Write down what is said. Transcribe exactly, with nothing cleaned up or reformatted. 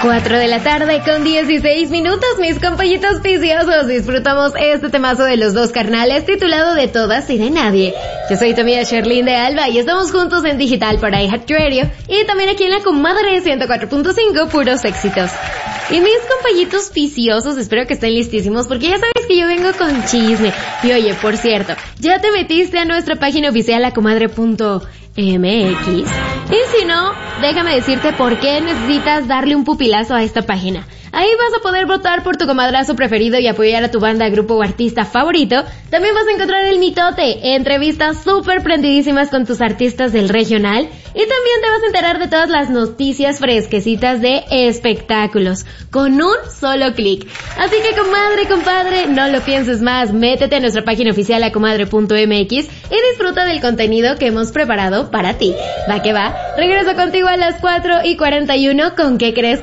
cuatro de la tarde con dieciséis minutos, mis compañitos viciosos. Disfrutamos este temazo de los dos carnales titulado De Todas y de Nadie. Yo soy tu amiga Sherlyn de Alba y estamos juntos en digital para iHeartRadio y también aquí en la comadre ciento cuatro punto cinco, puros éxitos. Y mis compañitos viciosos, espero que estén listísimos porque ya sabes que yo vengo con chisme. Y oye, por cierto, ¿ya te metiste a nuestra página oficial lacomadre punto m x? Y si no, déjame decirte por qué necesitas darle un pupilazo a esta página. Ahí vas a poder votar por tu comadrazo preferido y apoyar a tu banda, grupo o artista favorito. También vas a encontrar el mitote, entrevistas súper prendidísimas con tus artistas del regional. Y también te vas a enterar de todas las noticias fresquecitas de espectáculos, con un solo clic. Así que comadre, compadre, no lo pienses más, métete a nuestra página oficial lacomadre punto m x y disfruta del contenido que hemos preparado para ti. Va que va, regreso contigo a las cuatro y cuarenta y uno, ¿con qué crees?